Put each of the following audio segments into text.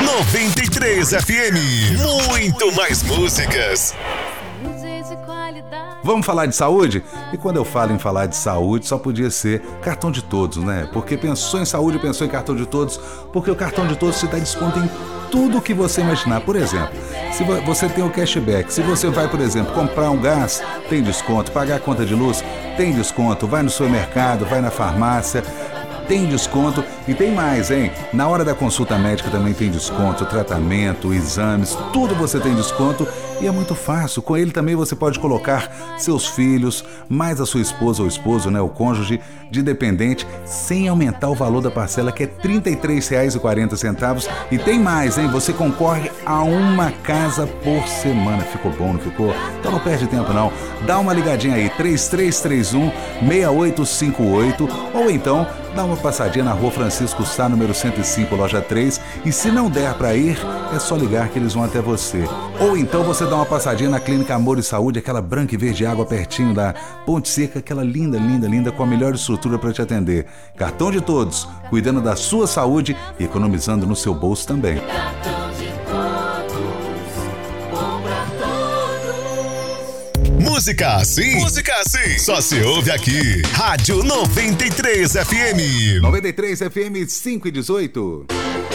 93 FM. Muito mais músicas. Vamos falar de saúde? E quando eu falo em falar de saúde, só podia ser cartão de todos, né? Porque pensou em saúde, pensou em cartão de todos, porque o cartão de todos te dá desconto em tudo o que você imaginar. Por exemplo, se você tem o cashback, se você vai, por exemplo, comprar um gás, tem desconto, pagar a conta de luz, tem desconto, vai no supermercado, vai na farmácia, tem desconto e tem mais, hein? Na hora da consulta médica também tem desconto, tratamento, exames, tudo você tem desconto e é muito fácil. Com ele também você pode colocar seus filhos, mais a sua esposa ou esposo, né? O cônjuge de dependente, sem aumentar o valor da parcela, que é R$ 33,40. E tem mais, hein? Você concorre a uma casa por semana. Ficou bom, não ficou? Então não perde tempo, não. Dá uma ligadinha aí, 3331-6858, ou então dá uma passadinha na rua Francisco Sá, número 105, loja 3, e se não der para ir, é só ligar que eles vão até você. Ou então você dá uma passadinha na Clínica Amor e Saúde, aquela branca e verde água pertinho da Ponte Seca, aquela linda, linda, linda, com a melhor estrutura para te atender. Cartão de todos, cuidando da sua saúde e economizando no seu bolso também. Música assim, só se ouve aqui. Rádio 93 FM. 93 FM 5:18.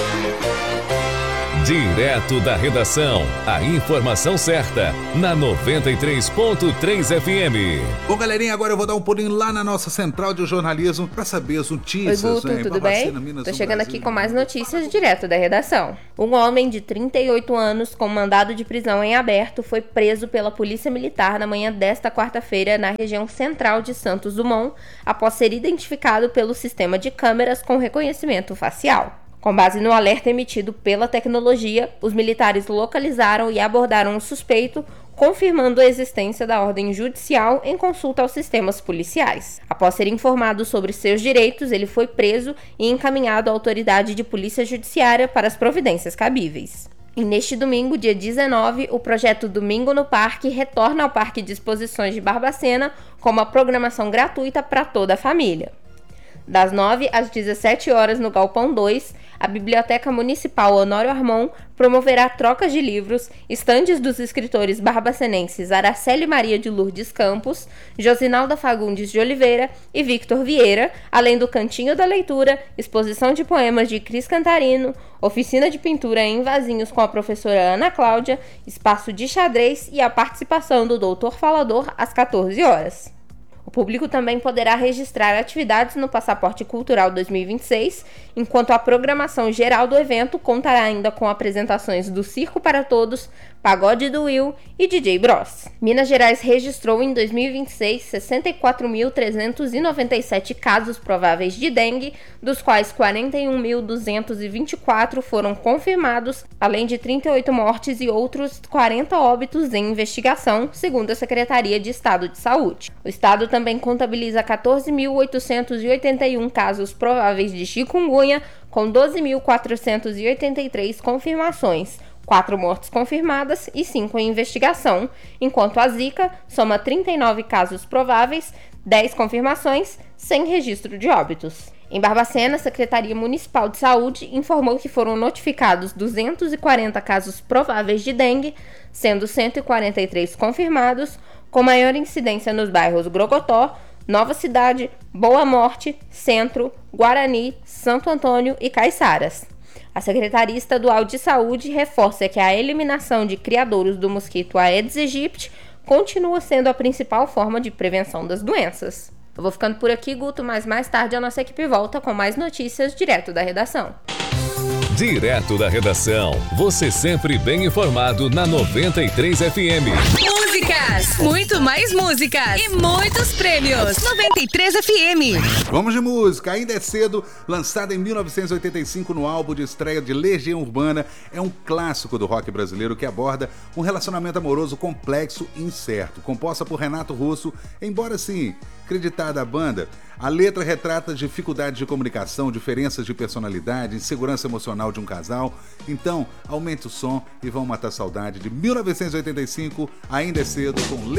Direto da redação, a informação certa, na 93.3 FM. Bom, galerinha, agora eu vou dar um pulinho lá na nossa central de jornalismo para saber as notícias. Oi, Guto, tudo bem? Tô chegando aqui com mais notícias direto da redação. Um homem de 38 anos com mandado de prisão em aberto foi preso pela Polícia Militar na manhã desta quarta-feira na região central de Santos Dumont, após ser identificado pelo sistema de câmeras com reconhecimento facial. Com base no alerta emitido pela tecnologia, os militares localizaram e abordaram o suspeito, confirmando a existência da ordem judicial em consulta aos sistemas policiais. Após ser informado sobre seus direitos, ele foi preso e encaminhado à autoridade de polícia judiciária para as providências cabíveis. E neste domingo, dia 19, o projeto Domingo no Parque retorna ao Parque de Exposições de Barbacena com uma programação gratuita para toda a família. Das 9 às 17 horas no Galpão 2, a Biblioteca Municipal Honório Armon promoverá trocas de livros, estandes dos escritores barbacenenses Araceli Maria de Lourdes Campos, Josinalda Fagundes de Oliveira e Victor Vieira, além do Cantinho da Leitura, exposição de poemas de Cris Cantarino, oficina de pintura em vasinhos com a professora Ana Cláudia, espaço de xadrez e a participação do Doutor Falador às 14 horas. O público também poderá registrar atividades no Passaporte Cultural 2026, enquanto a programação geral do evento contará ainda com apresentações do Circo para Todos, Pagode do Will e DJ Bros. Minas Gerais registrou em 2026 64.397 casos prováveis de dengue, dos quais 41.224 foram confirmados, além de 38 mortes e outros 40 óbitos em investigação, segundo a Secretaria de Estado de Saúde. O estado também contabiliza 14.881 casos prováveis de chikungunya, com 12.483 confirmações, 4 mortes confirmadas e 5 em investigação, enquanto a Zika soma 39 casos prováveis, 10 confirmações, sem registro de óbitos. Em Barbacena, a Secretaria Municipal de Saúde informou que foram notificados 240 casos prováveis de dengue, sendo 143 confirmados, com maior incidência nos bairros Grogotó, Nova Cidade, Boa Morte, Centro, Guarani, Santo Antônio e Caiçaras. A Secretaria Estadual de Saúde reforça que a eliminação de criadouros do mosquito Aedes aegypti continua sendo a principal forma de prevenção das doenças. Eu vou ficando por aqui, Guto, mas mais tarde a nossa equipe volta com mais notícias direto da redação. Direto da redação, você sempre bem informado na 93 FM. Músicas, muito mais músicas e muitos prêmios. 93 FM. Vamos de música, Ainda é Cedo, lançada em 1985 no álbum de estreia de Legião Urbana, é um clássico do rock brasileiro que aborda um relacionamento amoroso complexo e incerto. Composta por Renato Russo, embora sim acreditada à banda, a letra retrata dificuldades de comunicação, diferenças de personalidade, insegurança emocional de um casal. Então, aumente o som e vão matar a saudade de 1985, Ainda é Cedo, com